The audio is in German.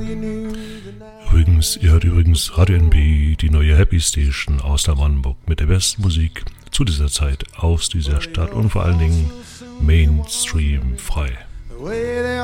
Übrigens, ihr hört übrigens Radio NB, die neue Happy Station aus der Hamburg mit der besten Musik zu dieser Zeit aus dieser Stadt und vor allen Dingen Mainstream frei.